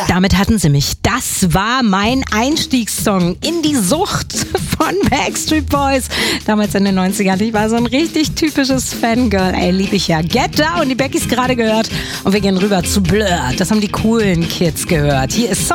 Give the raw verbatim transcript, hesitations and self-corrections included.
Damit hatten sie mich. Das war mein Einstiegssong in die Sucht von Backstreet Boys. Damals in den neunzigern. Ich war so ein richtig typisches Fangirl. Ey, lieb ich ja. Get Down, die Beckys gerade gehört. Und wir gehen rüber zu Blur. Das haben die coolen Kids gehört. Hier ist